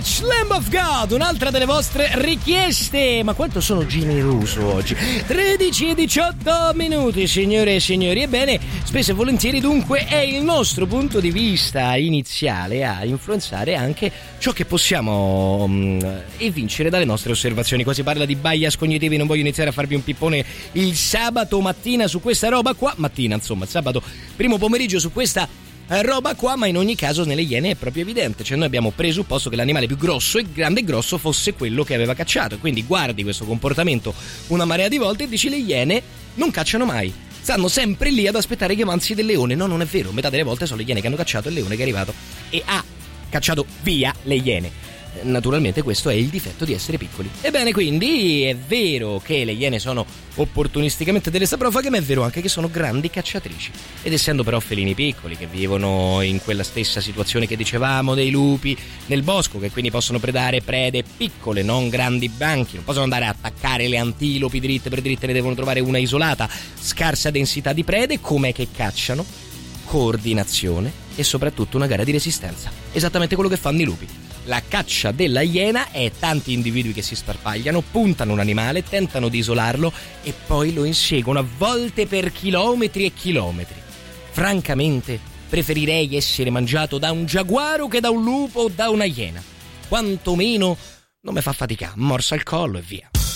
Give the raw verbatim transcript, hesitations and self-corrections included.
Catch, Lamb of God, un'altra delle vostre richieste. Ma quanto sono generoso oggi. Tredici e diciotto minuti, signore e signori. Ebbene, spesso e volentieri dunque è il nostro punto di vista iniziale a influenzare anche ciò che possiamo um, evincere dalle nostre osservazioni. Qua si parla di bias cognitivi, non voglio iniziare a farvi un pippone il sabato mattina su questa roba qua, mattina insomma, il sabato primo pomeriggio su questa roba qua, ma in ogni caso nelle iene è proprio evidente, cioè noi abbiamo presupposto che l'animale più grosso e grande e grosso fosse quello che aveva cacciato, e quindi guardi questo comportamento una marea di volte e dici le iene non cacciano mai, stanno sempre lì ad aspettare che avanzi del leone. No, non è vero, metà delle volte sono le iene che hanno cacciato e il leone che è arrivato e ha cacciato via le iene. Naturalmente questo è il difetto di essere piccoli. Ebbene, quindi è vero che le iene sono opportunisticamente delle saprofaghe, ma è vero anche che sono grandi cacciatrici. Ed essendo però felini piccoli che vivono in quella stessa situazione che dicevamo dei lupi nel bosco, che quindi possono predare prede piccole, non grandi banchi, non possono andare a attaccare le antilopi dritte per dritte, ne devono trovare una isolata, scarsa densità di prede, com'è che cacciano? Coordinazione e soprattutto una gara di resistenza. Esattamente quello che fanno i lupi. La caccia della iena è tanti individui che si sparpagliano, puntano un animale, tentano di isolarlo e poi lo inseguono a volte per chilometri e chilometri. Francamente, preferirei essere mangiato da un giaguaro che da un lupo o da una iena. Quantomeno non mi fa fatica, morsa al collo e via.